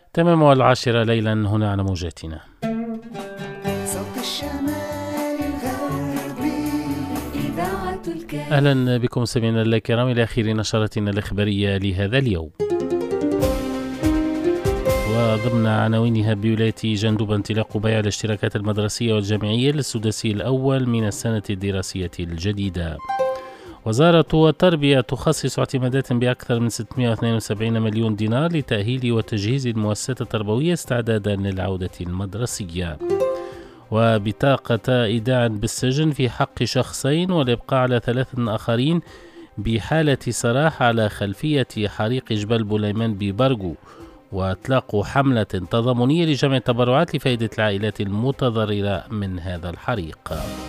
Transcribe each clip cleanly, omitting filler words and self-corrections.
تمام، والعاشرة ليلا هنا على موجاتنا. صوت الشمال الغربي إذاعة الكاف. أهلا بكم سمعنا الكرام إلى آخر نشرتنا الإخبارية لهذا اليوم، وضمن عناوينها: بولاية جندوب انطلاق بيع الاشتراكات المدرسية والجامعية للسداسي الأول من السنة الدراسية الجديدة. وزارة التربية تخصص اعتمادات بأكثر من 672 مليون دينار لتأهيل وتجهيز المؤسسات التربوية استعدادا للعودة المدرسية. وبطاقة إيداع بالسجن في حق شخصين والإبقاء على 3 آخرين بحالة سراح على خلفية حريق جبل بوليمان ببرغو. وإطلاق حملة تضامنية لجمع التبرعات لفائدة العائلات المتضررة من هذا الحريق.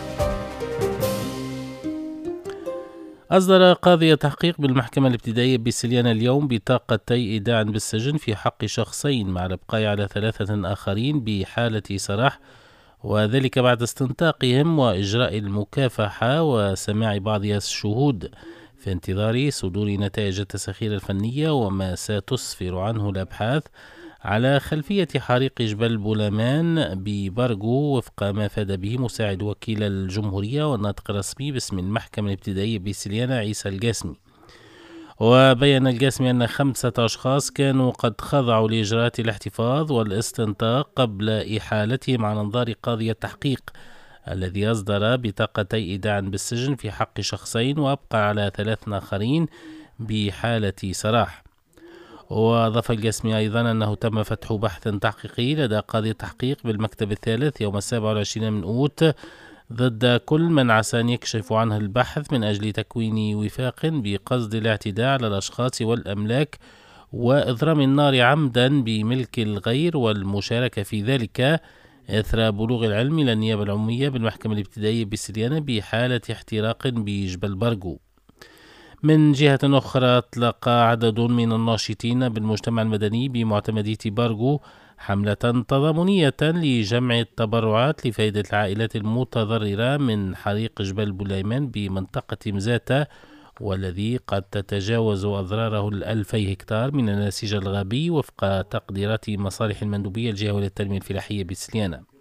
أصدر قاضي التحقيق بالمحكمة الابتدائية بسليانة اليوم بطاقتي إيداع بالسجن في حق شخصين مع الإبقاء على 3 آخرين بحالة سراح، وذلك بعد استنطاقهم وإجراء المكافحة وسماع بعض الشهود في انتظار صدور نتائج التسخير الفنية وما ستسفر عنه الأبحاث على خلفية حريق جبل بولمان ببرغو، وفق ما فاد به مساعد وكيل الجمهورية والناطق الرسمي باسم المحكمة الابتدائية بسليانة عيسى القاسمي. وبين القاسمي أن 5 أشخاص كانوا قد خضعوا لإجراءات الاحتفاظ والاستنطاق قبل إحالتهم على أنظار قاضي التحقيق الذي أصدر بطاقتي إيداع بالسجن في حق شخصين وأبقى على 3 آخرين بحالة سراح. وأضاف القاسمي أيضا أنه تم فتح بحث تحقيقي لدى قاضي التحقيق بالمكتب الثالث يوم 27 من أوت ضد كل من عسى أن يكشف عنه البحث من أجل تكوين وفاق بقصد الاعتداء على الأشخاص والأملاك وإضرام النار عمدا بملك الغير والمشاركة في ذلك إثر بلوغ العلم إلى النيابة العمومية بالمحكمة الابتدائية بسليانة بحالة احتراق بجبل برغو. من جهة أخرى، أطلق عدد من الناشطين بالمجتمع المدني بمعتمدية برغو حملة تضامنية لجمع التبرعات لفائدة العائلات المتضررة من حريق جبل بوليمان بمنطقة مزاتة، والذي قد تتجاوز أضراره 2000 هكتار من النسيج الغابي وفق تقديرات مصالح المندوبية الجهوية للتنمية الفلاحية بسليانة.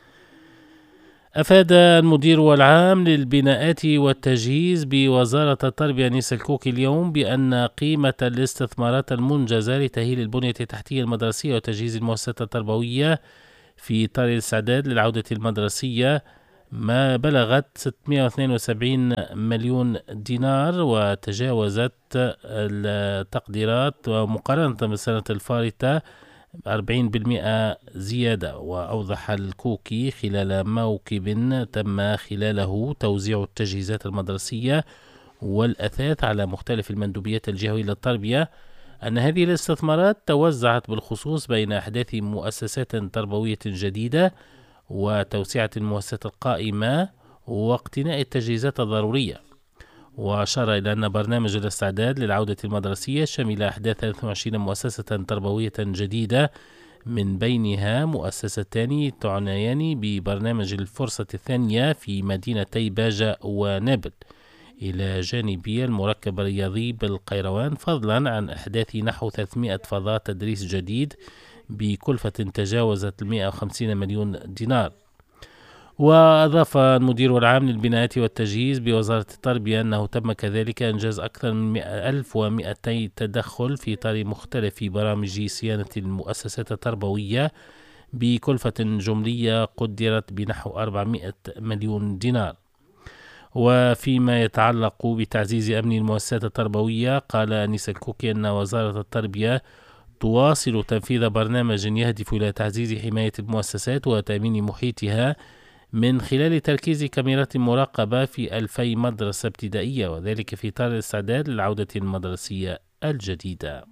أفاد المدير العام للبناءات والتجهيز بوزارة التربية أنيس الكوكي اليوم بأن قيمة الاستثمارات المنجزة لتأهيل البنية التحتية المدرسية وتجهيز المؤسسات التربوية في إطار الاستعداد للعودة المدرسية ما بلغت 672 مليون دينار، وتجاوزت التقديرات ومقارنة بالسنة الفارطة 40% زيادة. وأوضح الكوكي خلال موكب تم خلاله توزيع التجهيزات المدرسية والأثاث على مختلف المندوبيات الجهوية للتربية أن هذه الاستثمارات توزعت بالخصوص بين إحداث مؤسسات تربوية جديدة وتوسعة المؤسسات القائمة واقتناء التجهيزات الضرورية. وأشار إلى أن برنامج الاستعداد للعودة المدرسية شمل إحداث 23 مؤسسة تربوية جديدة، من بينها مؤسستان تعنيان ببرنامج الفرصة الثانية في مدينتي باجة ونابل، إلى جانب المركب الرياضي بالقيروان، فضلا عن إحداث نحو 300 فضاء تدريس جديد بكلفة تجاوزت 150 مليون دينار. وأضاف المدير العام للبناءات والتجهيز بوزارة التربية أنه تم كذلك إنجاز أكثر من 1200 تدخل في إطار مختلف برامج صيانة المؤسسات التربوية بكلفة جملية قدرت بنحو 400 مليون دينار. وفيما يتعلق بتعزيز أمن المؤسسات التربوية، قال أنيس الكوكي أن وزارة التربية تواصل تنفيذ برنامج يهدف إلى تعزيز حماية المؤسسات وتأمين محيطها من خلال تركيز كاميرات مراقبة في 2000 مدرسة ابتدائية، وذلك في إطار الاستعداد للعودة المدرسية الجديدة.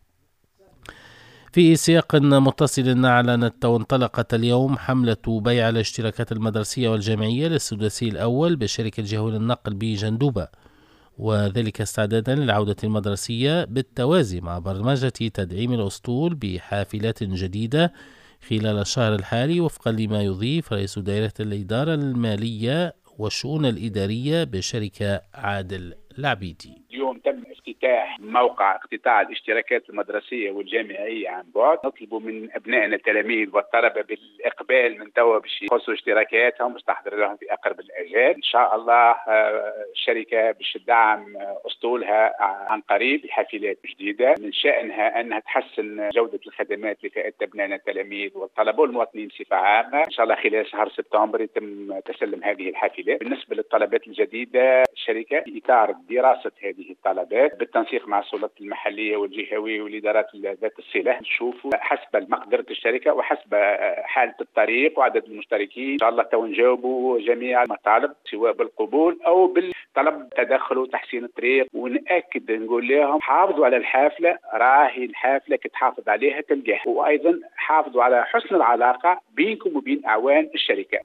في سياق متصل، أعلنت وانطلقت اليوم حملة بيع الاشتراكات المدرسية والجامعية للسداسي الأول بشركة الجهوية للنقل بجندوبة، وذلك استعدادا للعودة المدرسية بالتوازي مع برمجة تدعيم الأسطول بحافلات جديدة خلال الشهر الحالي، وفقا لما يضيف رئيس دائرة الإدارة المالية والشؤون الإدارية بشركة عادل العبيدي. اليوم تم افتتاح موقع اقتطاع الاشتراكات المدرسية والجامعية عن بعد. نطلب من أبنائنا التلاميذ والطلبة بالإقبال من توا باش يقصوا اشتراكاتهم باش تحضر لهم في أقرب الأجال. إن شاء الله الشركة باش تدعم أسطولها عن قريب بحافلات جديدة من شأنها أنها تحسن جودة الخدمات لفئة أبنائنا التلاميذ والطلبة والمواطنين بصفة عامة. إن شاء الله خلال شهر سبتمبر يتم تسلم هذه الحافلات. بالنسبة للطلبات الجديدة الشركة في إطار دراسة هذه الطلبات بالتنسيق مع السلطات المحلية والجهوية والإدارات ذات الصلة نشوفوا حسب مقدرة الشركة وحسب حالة الطريق وعدد المشتركين إن شاء الله نجاوبوا جميع المطالب سواء بالقبول أو بالطلب تدخل وتحسين الطريق. ونأكد نقول لهم حافظوا على الحافلة، راهي الحافلة كتحافظ عليها تلقاها، وأيضا حافظوا على حسن العلاقة بينكم وبين أعوان الشركة.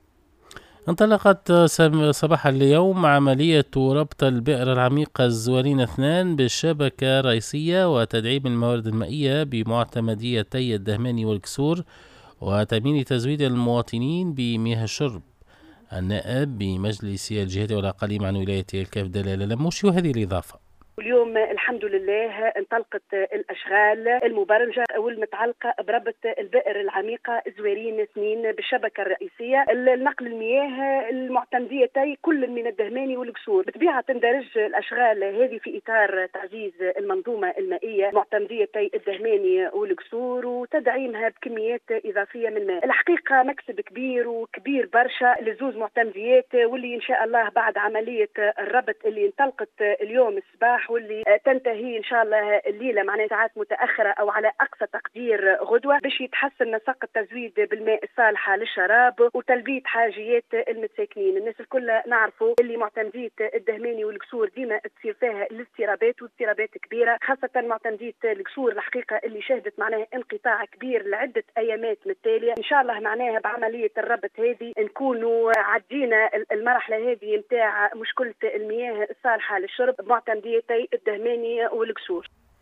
انطلقت صباح اليوم عملية ربط البئر العميقة الزوارين 2 بالشبكة الرئيسية وتدعيم الموارد المائية بمعتمديتي الدهماني والكسور وتأمين تزويد المواطنين بمياه الشرب. النائب بمجلس الجهات والأقاليم عن ولاية الكاف دلال لموشي وهذه الإضافة. اليوم الحمد لله انطلقت الأشغال المبرمجة والمتعلقة بربط البئر العميقة زوارين 2 بالشبكة الرئيسية النقل المياه المعتمديتي كل من الدهماني والكسور. بطبيعة تندرج الأشغال هذه في إطار تعزيز المنظومة المائية معتمديتي الدهماني والكسور وتدعيمها بكميات إضافية من الماء. الحقيقة مكسب كبير وكبير برشا لزوز معتمديات واللي إن شاء الله بعد عملية الربط اللي انطلقت اليوم الصباح واللي تنتهي إن شاء الله الليلة معناها ساعات متأخرة أو على أقصى تقدير غدوة باش يتحسن نسق التزويد بالماء الصالحة للشراب وتلبية حاجيات المتساكنين. الناس الكل نعرفوا اللي معتمدية الدهماني والكسور ديما تصير فيها الاضطرابات واضطرابات كبيرة، خاصة معتمدية الكسور الحقيقة اللي شهدت معناها انقطاع كبير لعدة أيامات متتالية. إن شاء الله معناها بعملية الربط هذه نكونوا عدينا المرحلة هذه متاع مشكلة المياه الصالحة للشرب معتمديتي الدهماني والكسور.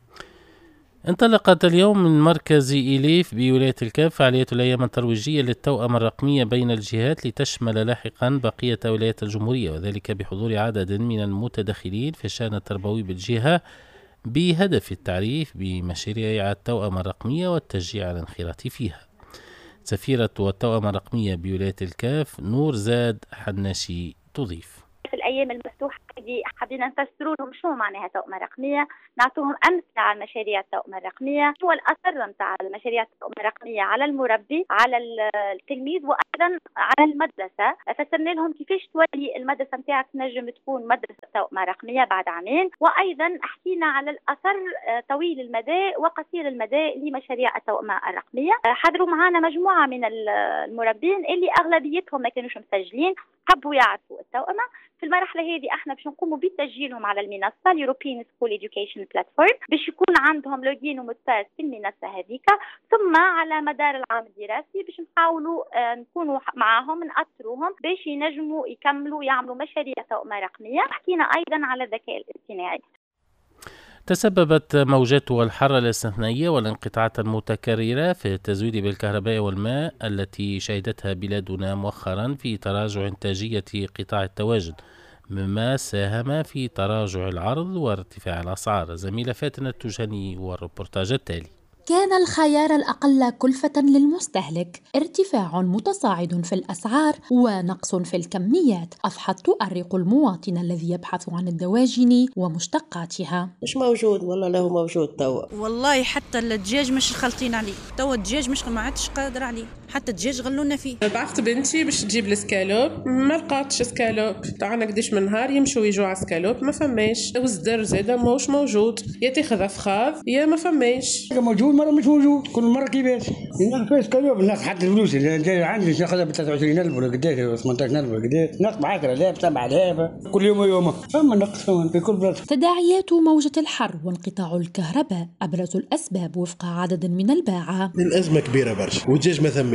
انطلقت اليوم من مركز إليف بولاية الكاف فعالية الأيام الترويجية للتوأمة الرقمية بين الجهات لتشمل لاحقا بقية ولايات الجمهورية وذلك بحضور عدد من المتدخلين في الشأن التربوي بالجهة بهدف التعريف بمشاريع التوأمة الرقمية والتشجيع على الانخراط فيها. سفيرة التوأمة الرقمية بولاية الكاف نور زاد حناشي تضيف. في الأيام المفتوحة دي حبينا نفسروا لهم شو معناها توأمة رقمية، نعطوهم أمثلة على مشاريع التوأمة الرقمية، شو الأثر نتاع المشاريع التوأمة الرقمية على المربي على التلميذ وأيضا على المدرسة. فسرنا لهم كيفاش تولي المدرسة نتاعك نجم تكون مدرسة توأمة رقمية بعد عامين، وأيضا حكينا على الأثر طويل المدى وقصير المدى لمشاريع التوأمة الرقمية. حضروا معنا مجموعة من المربين اللي أغلبيتهم ما كانوش مسجلين حبوا يعرفوا التوأمة. في المرحلة هذه احنا باش نقوموا بتسجيلهم على المنصة European School Education Platform باش يكون عندهم لوجين ومتفاعل في المنصة هذيك، ثم على مدار العام الدراسي باش نحاولوا نكونوا معاهم نأثروهم باش ينجموا يكملوا يعملوا مشاريع توأمة رقمية. حكينا أيضا على الذكاء الاصطناعي. تسببت موجات الحر الاستثنائية والانقطاعات المتكررة في التزويد بالكهرباء والماء التي شهدتها بلادنا مؤخرا في تراجع إنتاجية قطاع التواجد مما ساهم في تراجع العرض وارتفاع الأسعار. زميلة فاتنة التجاني والريبورتاج التالي. كان الخيار الأقل كلفة للمستهلك ارتفاع متصاعد في الأسعار ونقص في الكميات أضحت تؤرق المواطن الذي يبحث عن الدواجن ومشتقاتها. مش موجود والله، له موجود توا والله حتى الدجاج مش خلطين عليه توا، الدجاج مش ما عادش قادر عليه، حتى الدجاج غلونا فيه. بعثت بنتي باش تجيب السكالوب ما لقاتش سكالوب تاعنا قديش من نهار يمشوا يجوا على سكالوب ما فماش، والزدر زاده ماهوش موجود، يا تاخذ فخاذ يا ما فماش. موجود مرة مش موجود، كل مرة كيفاش ناخذ سكالوب الناس حتى الفلوس اللي جاي عندي ناخذها ب 23,000 ولا قداش 18,000 ولا قداش، ناقص 10,000 7,000 كل يوم ويوم، فما نقص في كل بلد. تداعيات موجة الحر وانقطاع الكهرباء أبرز الأسباب وفق عدد من الباعة. الأزمة كبيرة برشا والدجاج ما ثماش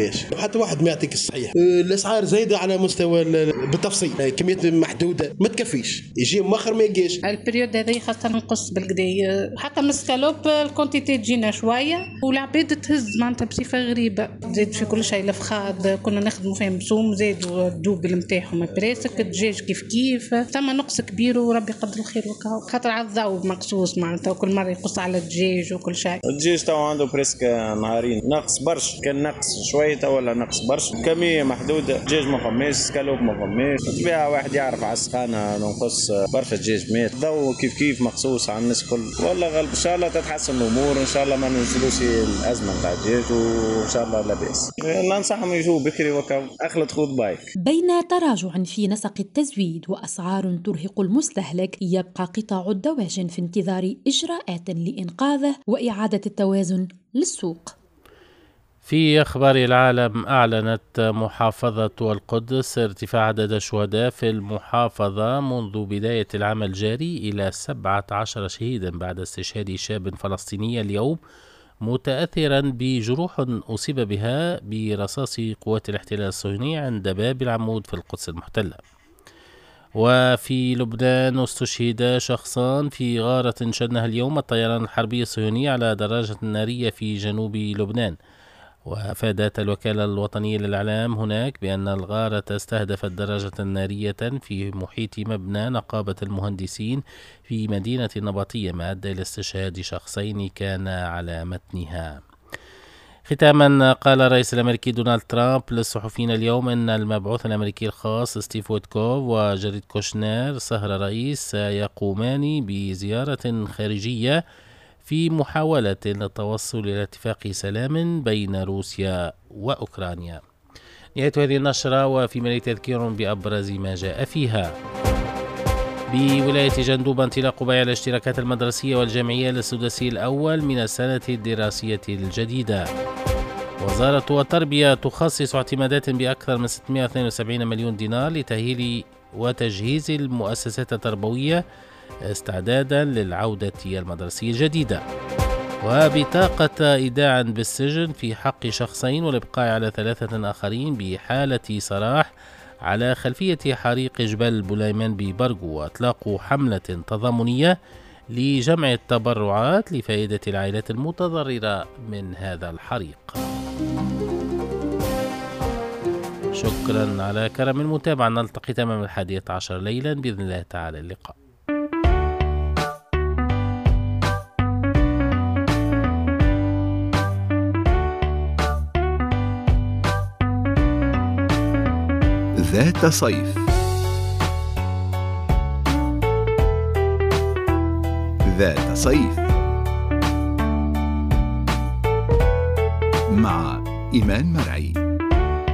فماش حتى واحد ما يعطيك الصحيح. الاسعار زايده على مستوى بالتفصيل، كميات محدوده ما تكفيش، يجي مؤخر ما يجيش. البريود هذه خاصه نقص بالكدا، حتى من السكالوب الكونتيتي تجينا شويه والعباد تهز معناتها بصفه غريبه. زاد في كل شيء الفخاد كنا نخدموا فيهم بسوم، زادوا الدوبل نتاعهم بريسك، الدجاج كيف ثم نقص كبير وربي يقدر الخير وكاو، خاطر على الضوء مقصوص معناتها وكل مره يقص على الدجاج وكل شيء. الدجاج تو عنده بريسك نهارين نقص برش، كان نقص شويه ولا نقص برش، كميه محدوده، دجاج ما فماش، سكالوب ما فماش، طبيعه واحد يعرف على السخانه نقص برشا دجاج مات، ضو كيف مقصوص على الناس كل. والله غالب ان شاء الله تتحسن الامور، ان شاء الله ما ننزلوش الازمه نتاع الدجاج وان شاء الله لا باس. ننصحهم يجوا بكري وكا اخلط خذ بايك. بين تراجع في نسق التزويد واسعار ترهق المستهلك، يبقى قطاع الدواجن في انتظار اجراءات لانقاذه واعاده التوازن للسوق. في أخبار العالم، أعلنت محافظة القدس ارتفاع عدد الشهداء في المحافظة منذ بداية العام الجاري إلى 17 شهيدا بعد استشهاد شاب فلسطيني اليوم متأثرا بجروح أصيب بها برصاص قوات الاحتلال الصهيوني عند باب العمود في القدس المحتلة. وفي لبنان استشهد شخصان في غارة شنها اليوم الطيران الحربي الصهيوني على دراجة نارية في جنوب لبنان. وأفادت الوكالة الوطنية للإعلام هناك بأن الغارة استهدفت دراجة نارية في محيط مبنى نقابة المهندسين في مدينة النبطية، ما أدى إلى استشهاد شخصين كان على متنها. ختاما، قال الرئيس الأمريكي دونالد ترامب للصحفيين اليوم أن المبعوث الأمريكي الخاص ستيف ويتكوف وجاريد كوشنير سهر رئيس سيقومان بزيارة خارجية في محاولة للتوصل إلى اتفاق سلام بين روسيا وأوكرانيا. نهاية هذه النشرة، وفي ملء تذكير بأبرز ما جاء فيها. بولاية جندوب انطلاق بيع الاشتراكات المدرسية والجامعية للسداسي الأول من السنة الدراسية الجديدة. وزارة التربية تخصص اعتمادات بأكثر من 672 مليون دينار لتأهيل وتجهيز المؤسسات التربوية استعدادا للعودة المدرسية الجديدة. وبطاقة إيداع بالسجن في حق شخصين والإبقاء على 3 آخرين بحالة سراح على خلفية حريق جبل بوليمان ببرغو. وأطلاق حملة تضامنية لجمع التبرعات لفائدة العائلات المتضررة من هذا الحريق. شكرا على كرم المتابعة، نلتقي تمام 11 ليلا بإذن الله تعالى. اللقاء. ذات صيف. ذات صيف مع إيمان مرعي.